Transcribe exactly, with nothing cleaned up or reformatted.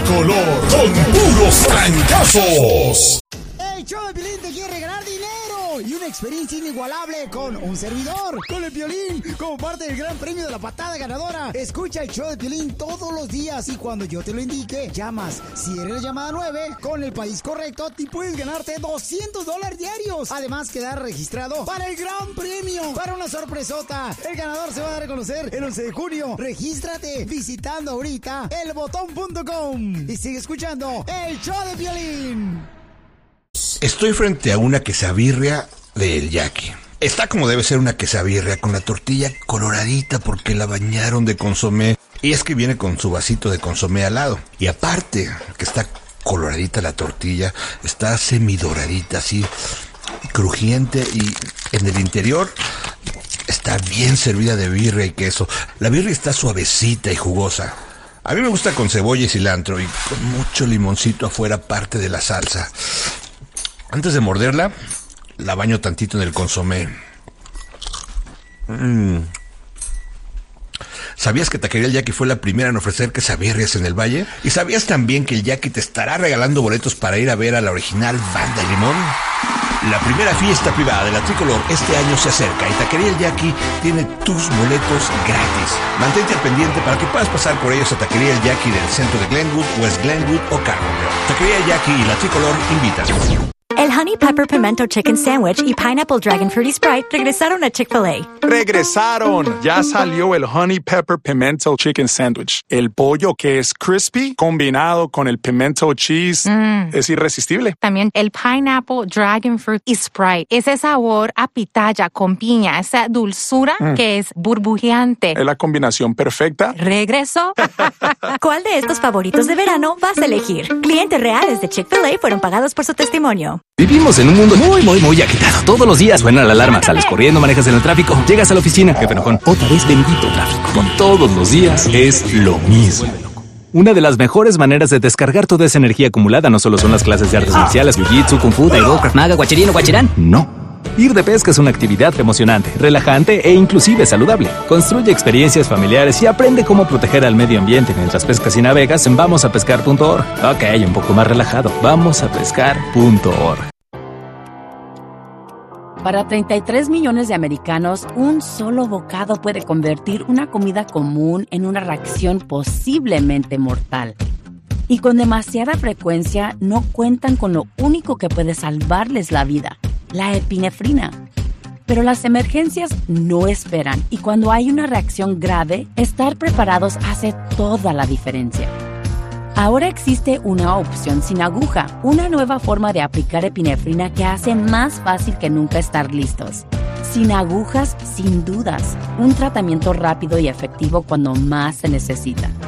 tricolor con puros trancazos. El show de Piolín te quiere regalar dinero y una experiencia inigualable con un servidor, con el Piolín, como parte del gran premio de la patada ganadora. Escucha el show de Piolín todos los días y cuando yo te lo indique, llamas. Si eres la llamada nueve, con el país correcto, te puedes ganarte doscientos dólares diarios. Además, quedar registrado para el gran premio, para una sorpresota. El ganador se va a dar a conocer el once de junio. Regístrate visitando ahorita el botón punto com y sigue escuchando el show de Piolín. Estoy frente a una quesabirria del Jackie. Está como debe ser una quesabirria, con la tortilla coloradita porque la bañaron de consomé. Y es que viene con su vasito de consomé al lado. Y aparte que está coloradita la tortilla, está semidoradita, así crujiente, y en el interior está bien servida de birria y queso. La birria está suavecita y jugosa. A mí me gusta con cebolla y cilantro y con mucho limoncito afuera, parte de la salsa. Antes de morderla, la baño tantito en el consomé. Mm. ¿Sabías que Taquería El Jackie fue la primera en ofrecer quesabirrias en el Valle? ¿Y sabías también que el Jackie te estará regalando boletos para ir a ver a la original Banda de Limón? La primera fiesta privada de la tricolor este año se acerca y Taquería El Jackie tiene tus boletos gratis. Mantente al pendiente para que puedas pasar por ellos a Taquería El Jackie del centro de Glenwood, West Glenwood o Carbondale. Taquería El Jackie y la tricolor invitan. El Honey Pepper Pimento Chicken Sandwich y Pineapple Dragon Fruity Sprite regresaron a Chick-fil-A. ¡Regresaron! Ya salió el Honey Pepper Pimento Chicken Sandwich. El pollo que es crispy combinado con el pimento cheese mm. es irresistible. También el Pineapple Dragon Fruit y Sprite. Ese sabor a pitaya con piña, esa dulzura mm. que es burbujeante. Es la combinación perfecta. ¿Regresó? ¿Cuál de estos favoritos de verano vas a elegir? Clientes reales de Chick-fil-A fueron pagados por su testimonio. Vivimos en un mundo muy, muy, muy agitado. Todos los días suena la alarma. Sales corriendo, manejas en el tráfico, llegas a la oficina. Jefe enojón. Otra vez bendito tráfico. Todos los días es lo mismo. Una de las mejores maneras de descargar toda esa energía acumulada no solo son las clases de artes marciales, jiu-jitsu, kung fu, taekwondo, krav maga, guachirino, guachirán. No. Ir de pesca es una actividad emocionante, relajante e inclusive saludable. Construye experiencias familiares y aprende cómo proteger al medio ambiente mientras pescas y navegas en vamos a pescar punto org. Ok, un poco más relajado. vamos a pescar punto org. Para treinta y tres millones de americanos, un solo bocado puede convertir una comida común en una reacción posiblemente mortal. Y con demasiada frecuencia no cuentan con lo único que puede salvarles la vida: la epinefrina. Pero las emergencias no esperan y cuando hay una reacción grave, estar preparados hace toda la diferencia. Ahora existe una opción sin aguja, una nueva forma de aplicar epinefrina que hace más fácil que nunca estar listos. Sin agujas, sin dudas, un tratamiento rápido y efectivo cuando más se necesita.